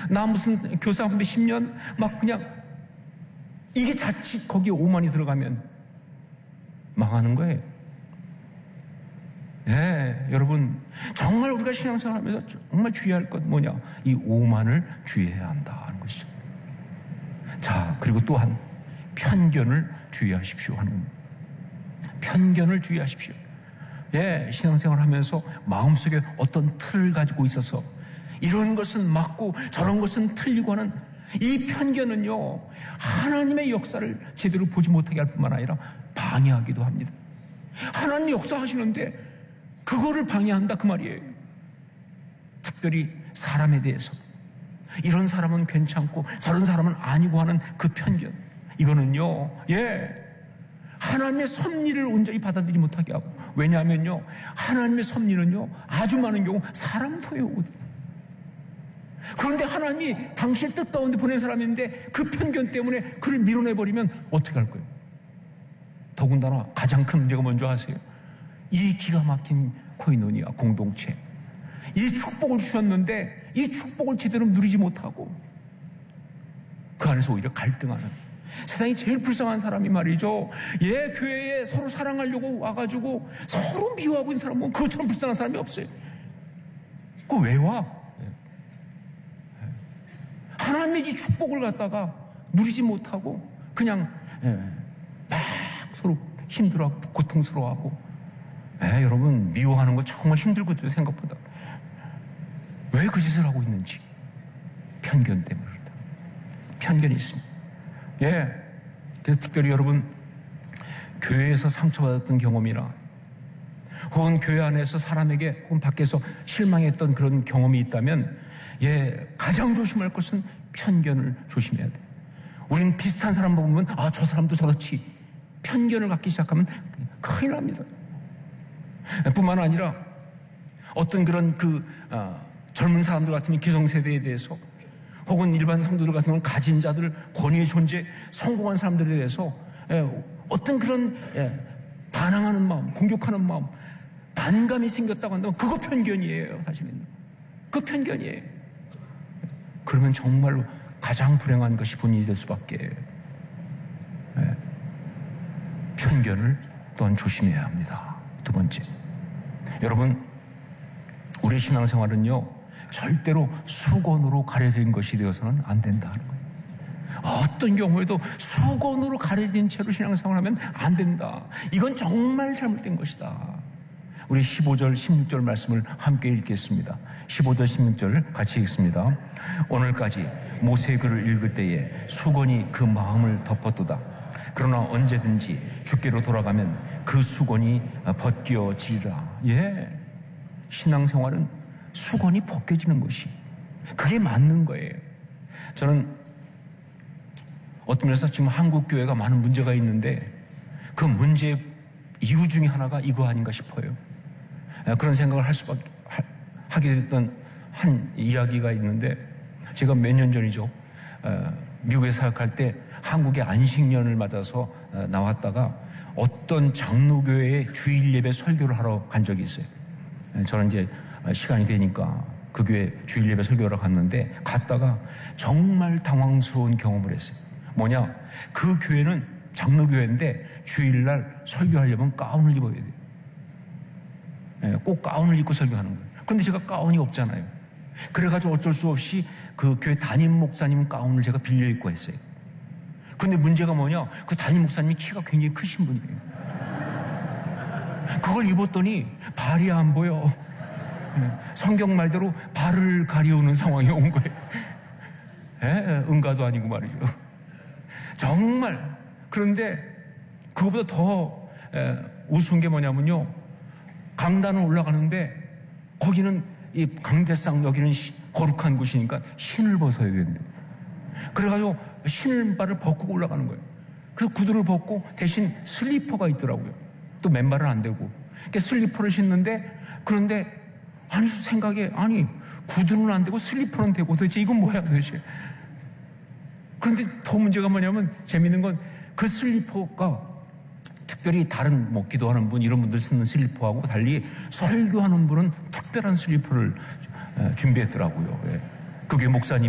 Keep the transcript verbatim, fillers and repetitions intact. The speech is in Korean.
나 무슨 교사 몇십 년 막 그냥 이게 자칫 거기에 오만이 들어가면 망하는 거예요. 네, 여러분 정말 우리가 신앙생활하면서 정말 주의해야 할 것 뭐냐? 이 오만을 주의해야 한다 하는 것이죠. 자, 그리고 또한 편견을 주의하십시오 하는 겁니다. 편견을 주의하십시오. 예, 신앙생활하면서 마음속에 어떤 틀을 가지고 있어서 이런 것은 맞고 저런 것은 틀리고 하는 이 편견은요, 하나님의 역사를 제대로 보지 못하게 할 뿐만 아니라 방해하기도 합니다. 하나님 역사하시는데 그거를 방해한다 그 말이에요. 특별히 사람에 대해서 이런 사람은 괜찮고 저런 사람은 아니고 하는 그 편견, 이거는요, 예, 하나님의 섭리를 온전히 받아들이지 못하게 하고, 왜냐하면요, 하나님의 섭리는요 아주 많은 경우 사람 통해 오거든요. 그런데 하나님이 당신의 뜻 가운데 보낸 사람인데 그 편견 때문에 그를 밀어내버리면 어떻게 할 거예요? 더군다나 가장 큰 문제가 뭔지 아세요? 이 기가 막힌 코이노니아 공동체, 이 축복을 주셨는데 이 축복을 제대로 누리지 못하고 그 안에서 오히려 갈등하는, 세상이 제일 불쌍한 사람이 말이죠, 예, 교회에 서로 사랑하려고 와가지고 서로 미워하고 있는 사람은 그것처럼 불쌍한 사람이 없어요. 그 왜 와? 하나님의 이 축복을 갖다가 누리지 못하고 그냥 예, 막 서로 힘들어하고 고통스러워하고, 예, 여러분 미워하는 거 정말 힘들거든요. 생각보다. 왜 그 짓을 하고 있는지 편견 때문에 그렇다. 편견이 있습니다. 예, 그래서 특별히 여러분 교회에서 상처받았던 경험이나 혹은 교회 안에서 사람에게 혹은 밖에서 실망했던 그런 경험이 있다면, 예, 가장 조심할 것은 편견을 조심해야 돼. 우리는 비슷한 사람 보면 아, 저 사람도 저렇지, 편견을 갖기 시작하면 큰일 납니다. 뿐만 아니라 어떤 그런 그 아, 젊은 사람들 같으면 기성세대에 대해서, 혹은 일반 성도들 같으면 가진 자들, 권위의 존재, 성공한 사람들에 대해서 예, 어떤 그런 예, 반항하는 마음, 공격하는 마음, 반감이 생겼다고 한다면 그거 편견이에요. 사실은 그 편견이에요. 그러면 정말로 가장 불행한 것이 본인이 될 수밖에. 예, 편견을 또한 조심해야 합니다. 두 번째, 여러분 우리 신앙생활은요 절대로 수건으로 가려진 것이 되어서는 안 된다는 거예요. 어떤 경우에도 수건으로 가려진 채로 신앙생활하면 안 된다. 이건 정말 잘못된 것이다. 우리 십오 절 십육 절 말씀을 함께 읽겠습니다. 십오 절 십육 절 같이 읽습니다. 오늘까지 모세의 글을 읽을 때에 수건이 그 마음을 덮었도다. 그러나 언제든지 주께로 돌아가면 그 수건이 벗겨지리라. 예, 신앙생활은 수건이 벗겨지는 것이 그게 맞는 거예요. 저는 어떤 면에서 지금 한국 교회가 많은 문제가 있는데 그 문제의 이유 중에 하나가 이거 아닌가 싶어요. 그런 생각을 할 수밖에 하게 됐던 한 이야기가 있는데, 제가 몇 년 전이죠, 미국에 사역할 때 한국의 안식년을 맞아서 나왔다가 어떤 장로교회에 주일 예배 설교를 하러 간 적이 있어요. 저는 이제 시간이 되니까 그 교회 주일 예배 설교하러 갔는데, 갔다가 정말 당황스러운 경험을 했어요. 뭐냐, 그 교회는 장로교회인데 주일날 설교하려면 가운을 입어야 돼요. 꼭 가운을 입고 설교하는 거예요. 그런데 제가 가운이 없잖아요. 그래가지고 어쩔 수 없이 그 교회 담임 목사님 가운을 제가 빌려 입고 했어요. 근데 문제가 뭐냐, 그 담임 목사님이 키가 굉장히 크신 분이에요. 그걸 입었더니 발이 안 보여. 성경 말대로 발을 가리우는 상황이 온 거예요. 에, 응가도 아니고 말이죠. 정말. 그런데 그거보다 더 에, 우스운 게 뭐냐면요, 강단을 올라가는데 거기는 이 강대상, 여기는 시, 거룩한 곳이니까 신을 벗어야 되는데, 그래가지고 신발을 벗고 올라가는 거예요. 그래서 구두를 벗고 대신 슬리퍼가 있더라고요. 또 맨발은 안 되고. 그러니까 슬리퍼를 신는데, 그런데 아니 생각에 아니 구두는 안 되고 슬리퍼는 되고 도대체 이건 뭐야 도대체. 그런데 더 문제가 뭐냐면, 재밌는 건 그 슬리퍼가 특별히 다른 뭐 기도하는 분 이런 분들 쓰는 슬리퍼하고 달리 설교하는 분은 특별한 슬리퍼를 준비했더라고요. 그게 목사님